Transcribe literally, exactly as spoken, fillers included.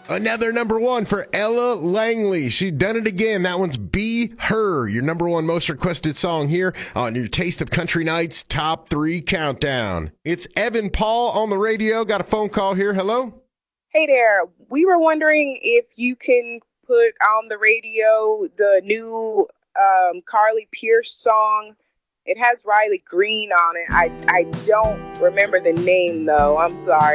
Another number one for Ella Langley. She done it again. That one's Be Her, your number one most requested song here on your Taste of Country Nights Top three Countdown. It's Evan Paul on the radio. Got a phone call here. Hello? Hey there. We were wondering if you can put on the radio the new um, Carly Pierce song. It has Riley Green on it. I, I don't remember the name, though. I'm sorry.